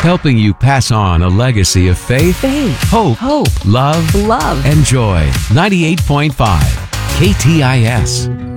helping you pass on a legacy of faith, hope, love, love, and joy. 98.5 KTIS.